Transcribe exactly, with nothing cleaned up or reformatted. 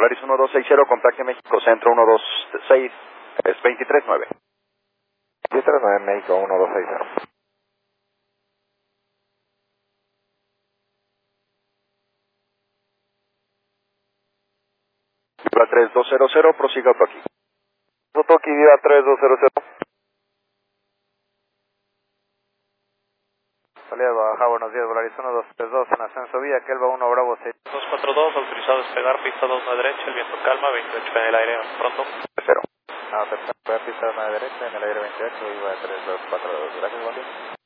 Volaris uno dos seis cero, contacte México Centro uno dos seis, es veintitrés nueve. veintitrés nueve México uno dos seis cero. Viva tres dos cero cero, prosiga Toki. Toki, Viva tres dos cero cero. Salida Baja, buenos días, Volaris uno dos tres dos, en ascenso vía, Kelva uno Bravo seis. dos cuatro dos, autorizado a despegar, pista dos a derecha, el viento calma, veintiocho en el aire, pronto. Cero. No, tercera pista una derecha, en el aire veintiocho, Viva tres dos cuatro dos, gracias, buen día.